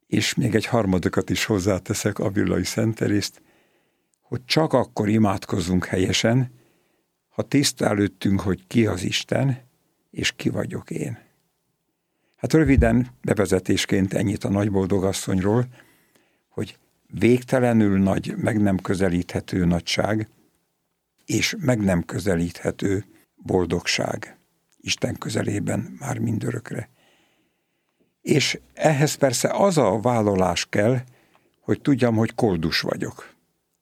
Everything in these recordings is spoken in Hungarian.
és még egy harmadikat is hozzáteszek, Avillai Szent Terészt, hogy csak akkor imádkozzunk helyesen, ha tiszta előttünk, hogy ki az Isten, és ki vagyok én. Hát röviden bevezetésként ennyit a nagyboldogasszonyról, hogy végtelenül nagy, meg nem közelíthető nagyság, és meg nem közelíthető boldogság. Isten közelében már mindörökre. És ehhez persze az a vállalás kell, hogy tudjam, hogy koldus vagyok.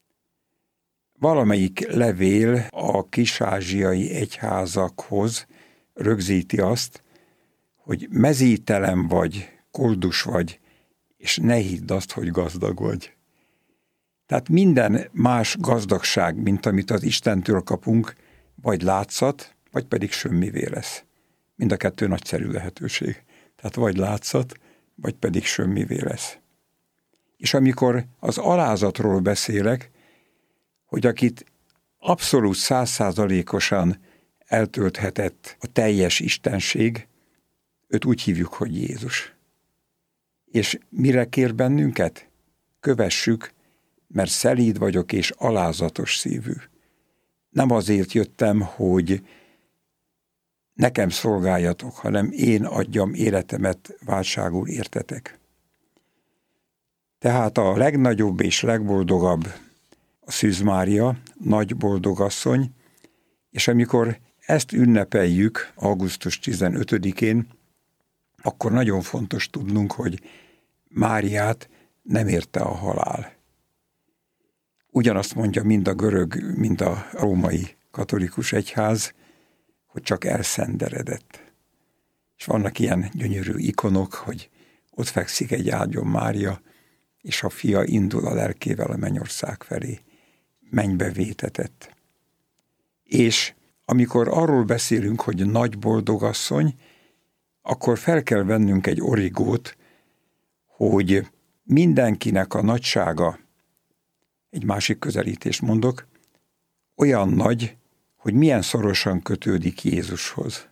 Valamelyik levél a kis-ázsiai egyházakhoz rögzíti azt, hogy mezítelen vagy, koldus vagy, és ne hidd azt, hogy gazdag vagy. Tehát minden más gazdagság, mint amit az Istentől kapunk, vagy látszat, vagy pedig semmivé lesz. Mind a kettő nagyszerű lehetőség. Tehát vagy látszat, vagy pedig semmivé lesz. És amikor az alázatról beszélek, hogy akit abszolút 100%-osan eltölthetett a teljes istenség, őt úgy hívjuk, hogy Jézus. És mire kér bennünket? Kövessük, mert szelíd vagyok és alázatos szívű. Nem azért jöttem, hogy nekem szolgáljatok, hanem én adjam életemet váltságul értetek. Tehát a legnagyobb és legboldogabb a Szűz Mária, nagy boldogasszony, és amikor ezt ünnepeljük augusztus 15-én, akkor nagyon fontos tudnunk, hogy Máriát nem érte a halál. Ugyanazt mondja mind a görög, mind a római katolikus egyház, hogy csak elszenderedett. És vannak ilyen gyönyörű ikonok, hogy ott fekszik egy ágyon Mária, és a fia indul a lelkével a mennyország felé. Mennybe vétetett. És amikor arról beszélünk, hogy nagy boldogasszony, akkor fel kell vennünk egy origót, hogy mindenkinek a nagysága, egy másik közelítést mondok, olyan nagy, hogy milyen szorosan kötődik Jézushoz.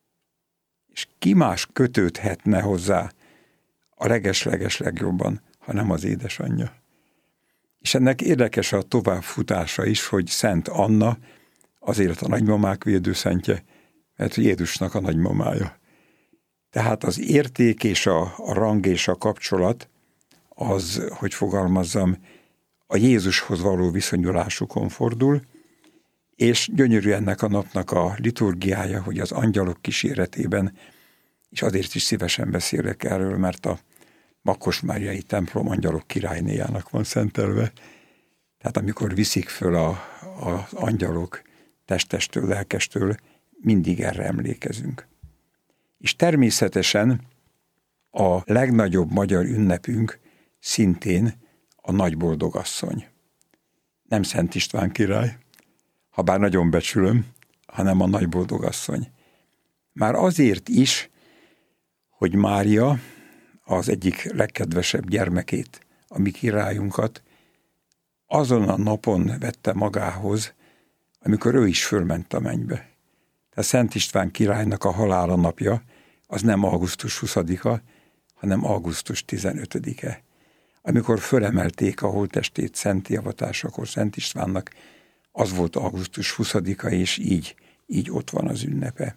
És ki más kötődhetne hozzá a leges-leges legjobban, ha nem az édesanyja. És ennek érdekes a továbbfutása is, hogy Szent Anna, azért a nagymamák védőszentje, mert Jézusnak a nagymamája. Tehát az érték és a rang és a kapcsolat az, hogy fogalmazzam, a Jézushoz való viszonyulásukon fordul, és gyönyörű ennek a napnak a liturgiája, hogy az angyalok kíséretében, és azért is szívesen beszélek erről, mert a Makkosmáriai templom angyalok királynéjának van szentelve. Tehát amikor viszik föl az angyalok testestől, lelkestől, mindig erre emlékezünk. És természetesen a legnagyobb magyar ünnepünk szintén a nagy boldogasszony. Nem Szent István király, ha bár nagyon becsülöm, hanem a nagy boldogasszony. Már azért is, hogy Mária az egyik legkedvesebb gyermekét, a mi királyunkat, azon a napon vette magához, amikor ő is fölment a mennybe. Tehát Szent István királynak a halála napja az nem augusztus 20-a, hanem augusztus 15-e. Amikor fölemelték a holttestét szenti avatásakor Szent Istvánnak, az volt augusztus 20-a, és így ott van az ünnepe.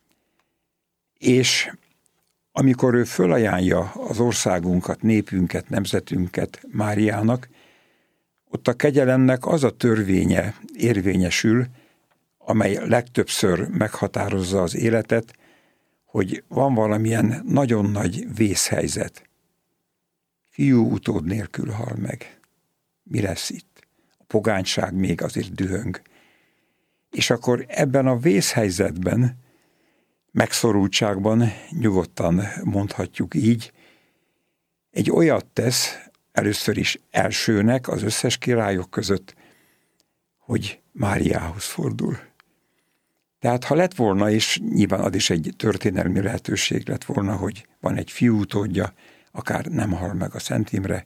És amikor ő fölajánlja az országunkat, népünket, nemzetünket Máriának, ott a kegyelemnek az a törvénye érvényesül, amely legtöbbször meghatározza az életet, hogy van valamilyen nagyon nagy vészhelyzet. Fiú utód nélkül hal meg. Mi lesz itt? A pogányság még azért dühöng. És akkor ebben a vészhelyzetben, megszorultságban, nyugodtan mondhatjuk így, egy olyat tesz, először is elsőnek az összes királyok között, hogy Máriához fordul. Tehát ha lett volna, és nyilván az is egy történelmi lehetőség lett volna, hogy van egy fiú utódja, akár nem hal meg a Szent Imre,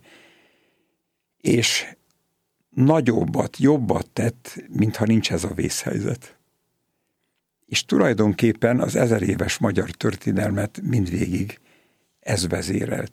és nagyobbat, jobbat tett, mintha nincs ez a vészhelyzet. És tulajdonképpen az 1000 éves magyar történelmet mindvégig ez vezérelte.